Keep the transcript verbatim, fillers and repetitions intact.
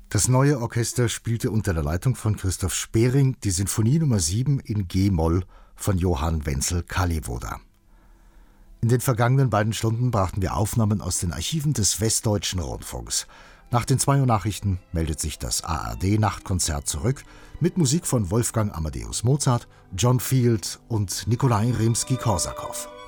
Das Neue Orchester spielte unter der Leitung von Christoph Spering die Sinfonie Nummer sieben in G-Moll von Johann Wenzel Kalliwoda. In den vergangenen beiden Stunden brachten wir Aufnahmen aus den Archiven des Westdeutschen Rundfunks. Nach den zwei Uhr Nachrichten meldet sich das A R D-Nachtkonzert zurück mit Musik von Wolfgang Amadeus Mozart, John Field und Nikolai Rimski-Korsakow.